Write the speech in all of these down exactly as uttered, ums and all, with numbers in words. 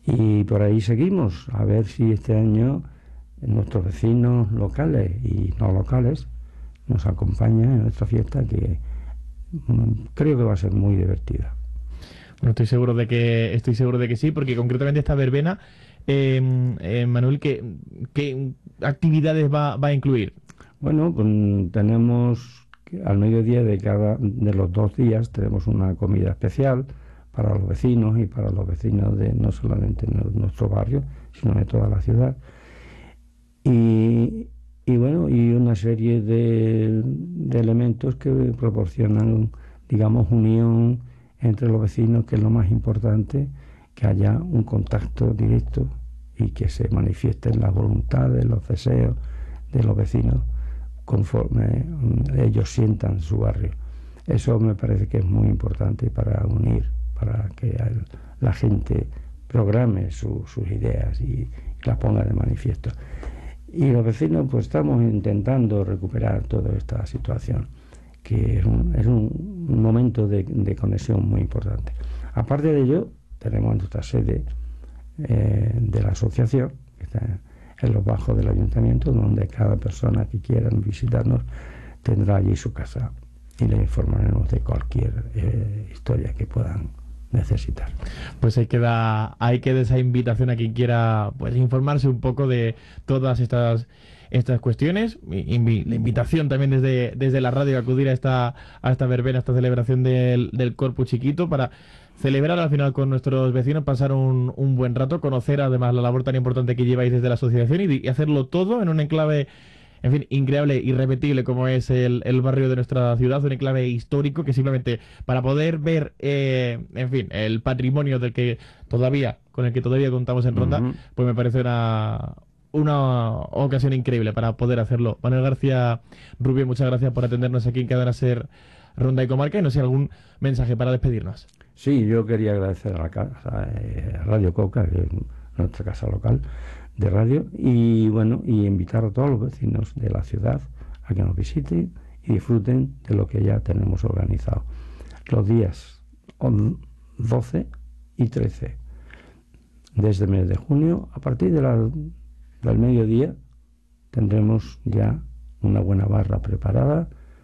Y por ahí seguimos, a ver si este año nuestros vecinos locales y no locales nos acompañan en nuestra fiesta, que mm, creo que va a ser muy divertida. Bueno, estoy seguro de que estoy seguro de que sí, porque concretamente esta verbena, eh, eh, Manuel, ¿qué, qué actividades va, va a incluir? Bueno, pues tenemos que al mediodía de cada de los dos días tenemos una comida especial para los vecinos y para los vecinos de no solamente de nuestro barrio, sino de toda la ciudad. Y, y bueno, y una serie de, de elementos que proporcionan, digamos, unión entre los vecinos, que es lo más importante, que haya un contacto directo y que se manifiesten las voluntades, los deseos de los vecinos conforme ellos sientan su barrio. Eso me parece que es muy importante para unir, para que el, la gente programe su, sus ideas y, y las ponga de manifiesto. Y los vecinos pues estamos intentando recuperar toda esta situación, que es un, es un momento de, de conexión muy importante. Aparte de ello, tenemos nuestra sede eh, de la asociación, que está en los bajos del ayuntamiento, donde cada persona que quiera visitarnos tendrá allí su casa y le informaremos de cualquier eh, historia que puedan necesitar. Pues ahí queda, ahí queda esa invitación a quien quiera pues informarse un poco de todas estas estas cuestiones. Invi- la invitación también desde, desde la radio a acudir a esta, a esta verbena, a esta celebración del, del Corpus Chiquito, para celebrar al final con nuestros vecinos, pasar un, un buen rato, conocer además la labor tan importante que lleváis desde la asociación y, y hacerlo todo en un enclave, en fin, increíble, irrepetible como es el, el barrio de nuestra ciudad, un enclave histórico que simplemente para poder ver, eh, en fin, el patrimonio del que todavía, con el que todavía contamos en Ronda, Uh-huh. pues me parece una, una ocasión increíble para poder hacerlo. Manuel García Rubio, muchas gracias por atendernos aquí en Cadena Ser Ronda y Comarca, y no sé, algún mensaje para despedirnos. Sí, yo quería agradecer a la casa, eh, a Radio Coca, que es nuestra casa local de radio, y bueno, y invitar a todos los vecinos de la ciudad a que nos visiten y disfruten de lo que ya tenemos organizado. Los días doce y trece, desde el mes de junio, a partir de la, del mediodía, tendremos ya una buena barra preparada,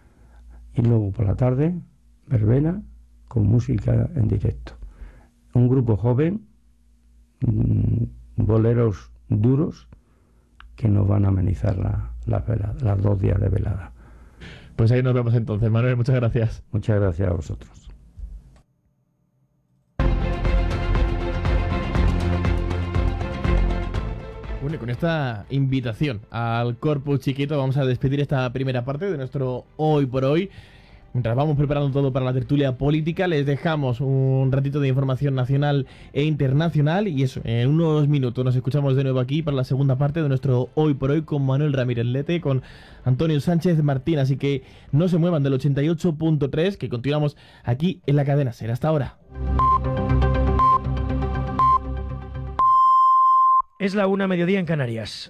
y luego por la tarde, verbena con música en directo. Un grupo joven, mmm, boleros duros, que nos van a amenizar la, la velada, las dos días de velada. Pues ahí nos vemos entonces, Manuel, muchas gracias. Muchas gracias a vosotros. Bueno, y con esta invitación al Corpus Chiquito vamos a despedir esta primera parte de nuestro Hoy por Hoy. Mientras vamos preparando todo para la tertulia política, les dejamos un ratito de información nacional e internacional, y eso, en unos minutos nos escuchamos de nuevo aquí para la segunda parte de nuestro Hoy por Hoy con Manuel Ramírez Lete, con Antonio Sánchez Martín, así que no se muevan del ochenta y ocho punto tres, que continuamos aquí en la cadena SER. Hasta ahora. Es la una, mediodía en Canarias.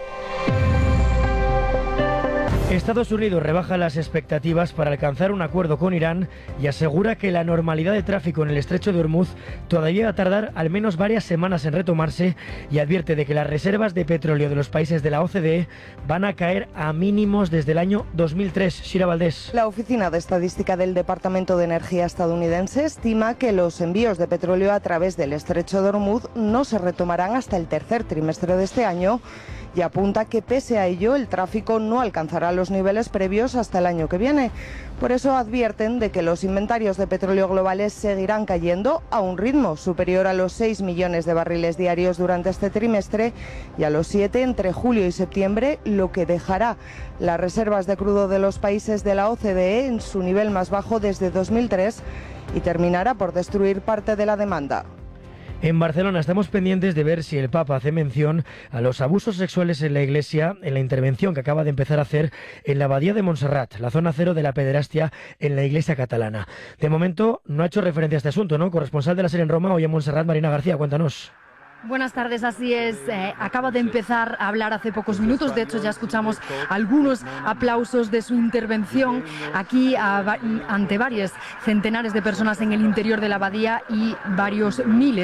Estados Unidos rebaja las expectativas para alcanzar un acuerdo con Irán y asegura que la normalidad de tráfico en el estrecho de Hormuz todavía va a tardar al menos varias semanas en retomarse, y advierte de que las reservas de petróleo de los países de la O C D E van a caer a mínimos desde el año dos mil tres. Shira Valdés. La Oficina de Estadística del Departamento de Energía estadounidense estima que los envíos de petróleo a través del estrecho de Hormuz no se retomarán hasta el tercer trimestre de este año, y apunta que pese a ello el tráfico no alcanzará los niveles previos hasta el año que viene. Por eso advierten de que los inventarios de petróleo globales seguirán cayendo a un ritmo superior a los seis millones de barriles diarios durante este trimestre y a los siete entre julio y septiembre, lo que dejará las reservas de crudo de los países de la O C D E en su nivel más bajo desde dos mil tres y terminará por destruir parte de la demanda. En Barcelona estamos pendientes de ver si el Papa hace mención a los abusos sexuales en la Iglesia en la intervención que acaba de empezar a hacer en la Abadía de Montserrat, la zona cero de la pederastia en la Iglesia catalana. De momento no ha hecho referencia a este asunto, ¿no? Corresponsal de la SER en Roma, hoy en Montserrat, Marina García, cuéntanos. Buenas tardes, así es. Eh, acaba de empezar a hablar hace pocos minutos. De hecho, ya escuchamos algunos aplausos de su intervención aquí a, ante varios centenares de personas en el interior de la abadía y varios miles